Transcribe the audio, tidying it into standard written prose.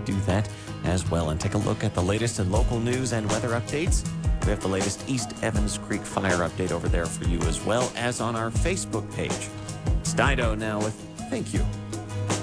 do that as well. And take a look at the latest in local news and weather updates. We have the latest East Evans Creek fire update over there for you, as well as on our Facebook page. It's Dido now with Thank You.